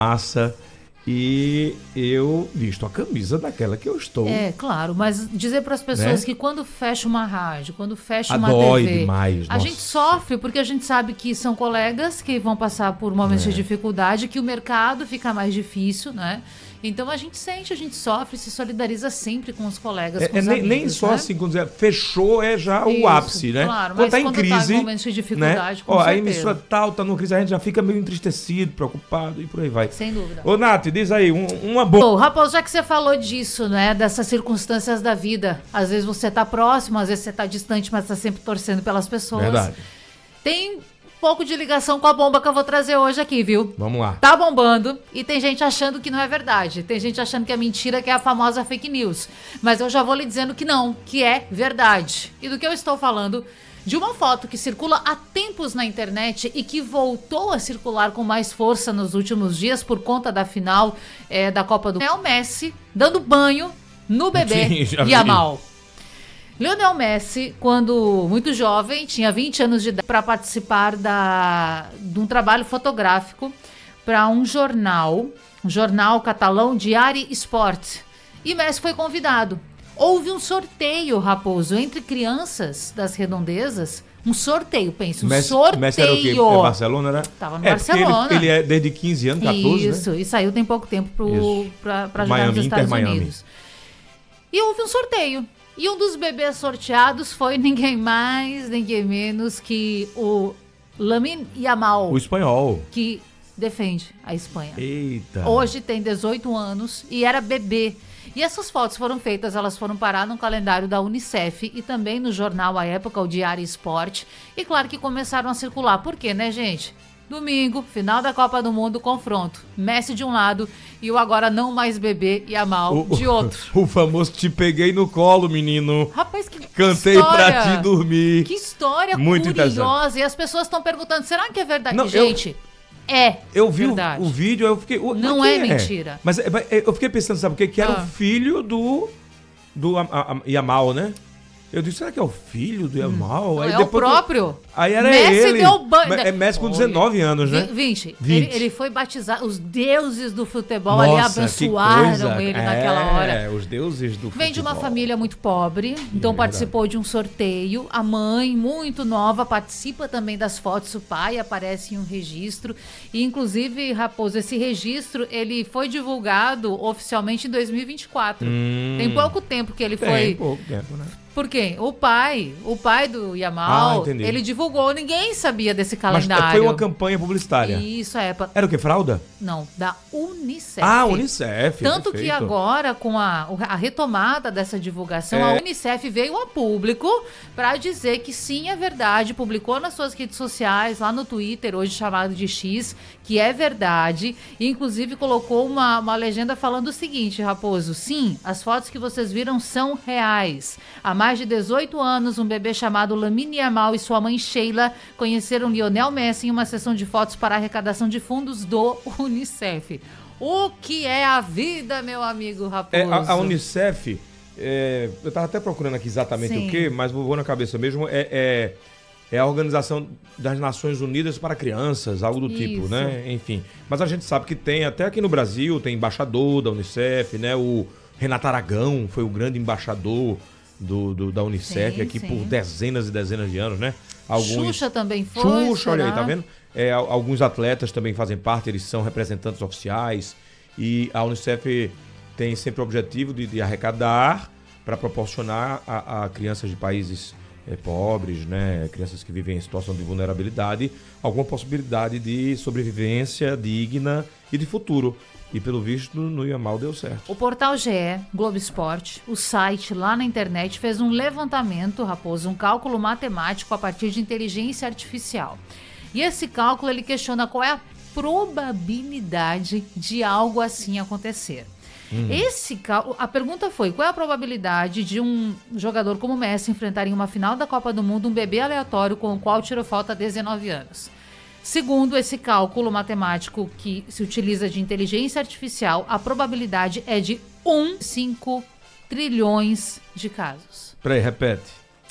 massa. E eu visto a camisa daquela que eu estou. Claro, mas dizer para as pessoas, né, que quando fecha uma rádio, quando fecha uma dói TV, demais, a gente sofre porque a gente sabe que são colegas que vão passar por momentos de dificuldade, que o mercado fica mais difícil, né? Então a gente sente, a gente sofre, se solidariza sempre com os colegas, com os amigos, nem só, né? assim, quando fechou já o ápice, né? Claro, quando mas tá em crise, tá em momentos de dificuldade, né? com certeza. A emissora tá numa crise, a gente já fica meio entristecido, preocupado e por aí vai. Sem dúvida. Ô, Nath, diz aí, uma boa... Raposo, já que você falou disso, né? Dessas circunstâncias da vida, às vezes você tá próximo, às vezes você tá distante, mas tá sempre torcendo pelas pessoas. Verdade. Tem pouco de ligação com a bomba que eu vou trazer hoje aqui, viu? Vamos lá. Tá bombando e tem gente achando que não é verdade. Tem gente achando que é mentira, que é a famosa fake news. Mas eu já vou lhe dizendo que não, que é verdade. E do que eu estou falando? De uma foto que circula há tempos na internet e que voltou a circular com mais força nos últimos dias por conta da final da Copa do Mundo. Lionel Messi dando banho no bebê Yamal. Lionel Messi, quando muito jovem, tinha 20 anos de idade, para participar de um trabalho fotográfico para um jornal catalão, Diari Sport. E Messi foi convidado. Houve um sorteio, Raposo, entre crianças das redondezas. Um sorteio, pensa, sorteio. Messi era o quê? Barcelona, né? Tava no Barcelona. Ele é desde 15 anos, 14, Isso, né? E saiu tem pouco tempo para jogar nos Estados Unidos. E houve um sorteio. E um dos bebês sorteados foi ninguém mais, ninguém menos que o Lamine Yamal. O espanhol. Que defende a Espanha. Eita. Hoje tem 18 anos e era bebê. E essas fotos foram feitas, elas foram parar no calendário da Unicef e também no jornal à época, o Diário Esporte. E claro que começaram a circular. Por quê, né, gente? Domingo, final da Copa do Mundo, confronto. Messi de um lado e o agora não mais bebê Yamal de outro. O famoso te peguei no colo, menino. Rapaz, que Cantei história, pra te dormir. Que história muito curiosa. E as pessoas estão perguntando, será que é verdade? Não, gente, eu vi verdade. o vídeo, eu fiquei... Não é mentira. Mas eu fiquei pensando, sabe o quê? Que era o filho do Yamal, né? Eu disse, será que é o filho do Yamal? Aí é o próprio. Aí era Messi ele. Deu banho. É Messi com 19 anos, né? 20. Ele foi batizado. Os deuses do futebol ali abençoaram ele naquela hora. Os deuses do futebol. Vem de uma família muito pobre, então participou de um sorteio. A mãe, muito nova, participa também das fotos. O pai aparece em um registro. E, inclusive, Raposo, esse registro ele foi divulgado oficialmente em 2024. Tem pouco tempo que ele foi... Tem pouco tempo, né? Por quê? O pai do Yamal, ele divulgou, ninguém sabia desse calendário. Mas foi uma campanha publicitária. Isso, Era o quê? Fralda? Não, da Unicef. Ah, Unicef. Tanto perfeito. que agora, com a retomada dessa divulgação, a Unicef veio a público para dizer que sim, é verdade, publicou nas suas redes sociais, lá no Twitter, hoje chamado de X, que é verdade, e inclusive colocou uma legenda falando o seguinte, Raposo, sim, as fotos que vocês viram são reais. Há mais de 18 anos, um bebê chamado Lamine Yamal e sua mãe Sheila conheceram Lionel Messi em uma sessão de fotos para arrecadação de fundos do Unicef. O que é a vida, meu amigo Raposo? A Unicef, eu estava até procurando aqui exatamente o que, mas vou na cabeça mesmo, é a Organização das Nações Unidas para Crianças, algo do tipo, né? Enfim, mas a gente sabe que tem, até aqui no Brasil, tem embaixador da Unicef, né? O Renato Aragão foi o grande embaixador da Unicef aqui por dezenas e dezenas de anos, né? Xuxa também foi. Xuxa, olha aí, tá vendo? Alguns atletas também fazem parte, eles são representantes oficiais e a Unicef tem sempre o objetivo de arrecadar para proporcionar a crianças de países pobres, né? Crianças que vivem em situação de vulnerabilidade, alguma possibilidade de sobrevivência digna e de futuro. E pelo visto, no Yamal deu certo. O portal GE, Globo Esporte, o site lá na internet, fez um levantamento, Raposo, um cálculo matemático a partir de inteligência artificial. E esse cálculo, ele questiona qual é a probabilidade de algo assim acontecer. A pergunta foi, qual é a probabilidade de um jogador como Messi enfrentar em uma final da Copa do Mundo um bebê aleatório com o qual tirou foto há 19 anos? Segundo esse cálculo matemático que se utiliza de inteligência artificial, a probabilidade é de 1,5 trilhões de casos. Peraí, repete.